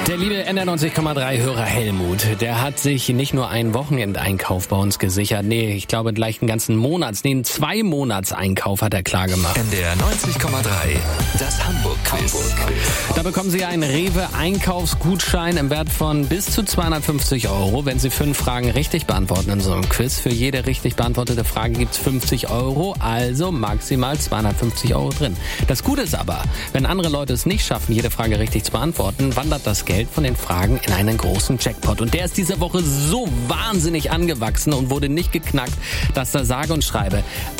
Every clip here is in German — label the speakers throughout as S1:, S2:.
S1: Der liebe NR90,3-Hörer Helmut, der hat sich nicht nur einen Wochenendeinkauf bei uns gesichert, ich glaube gleich einen ganzen einen 2-Monats-Einkauf hat er klar gemacht.
S2: NR90,3, das Hamburg-Quiz.
S1: Da bekommen Sie einen Rewe-Einkaufsgutschein im Wert von bis zu 250 €, wenn Sie 5 Fragen richtig beantworten in so einem Quiz. Für jede richtig beantwortete Frage gibt's 50 €, also maximal 250 € drin. Das Gute ist aber, wenn andere Leute es nicht schaffen, jede Frage richtig zu beantworten, wandert das Geld von den Fragen in einen großen Jackpot. Und der ist diese Woche so wahnsinnig angewachsen und wurde nicht geknackt, dass da sage und schreibe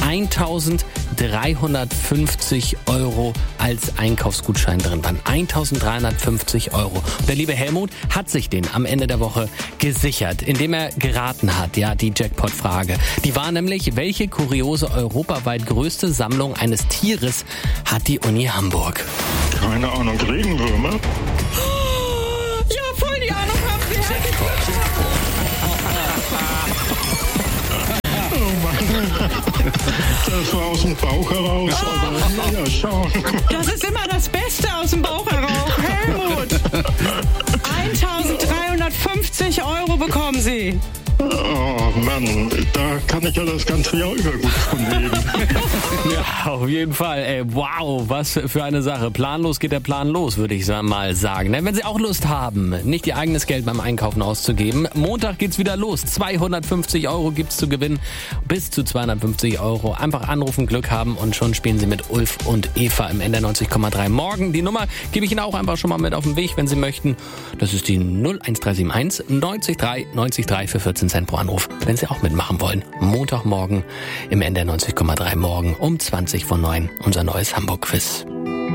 S1: 1.350 € als Einkaufsgutschein drin waren. 1.350 €. Und der liebe Helmut hat sich den am Ende der Woche gesichert, indem er geraten hat, die Jackpot-Frage. Die war nämlich, welche kuriose europaweit größte Sammlung eines Tieres hat die Uni Hamburg?
S3: Keine Ahnung, Regenwürmer?
S4: Ja, voll die Ahnung haben Sie.
S3: Oh Mann, das war aus dem Bauch heraus, aber ja, schauen.
S4: Das ist immer das Beste aus dem Bauch heraus. Helmut, 1.350 € bekommen Sie.
S3: Oh Mann, da kann ich ja das ganze Jahr über gut von leben.
S1: Ja, auf jeden Fall. Wow, was für eine Sache. Planlos geht der Plan los, würde ich mal sagen. Wenn Sie auch Lust haben, nicht Ihr eigenes Geld beim Einkaufen auszugeben, Montag geht's wieder los. 250 € gibt's zu gewinnen, bis zu 250 €. Einfach anrufen, Glück haben und schon spielen Sie mit Ulf und Eva im NR90,3. Morgen die Nummer gebe ich Ihnen auch einfach schon mal mit auf den Weg, wenn Sie möchten. Das ist die 01371 90 3 90 3 für 14 Cent pro Anruf, wenn Sie auch mitmachen wollen. Montagmorgen im NR90,3 morgen um 20 vor 9 unser neues Hamburg-Quiz.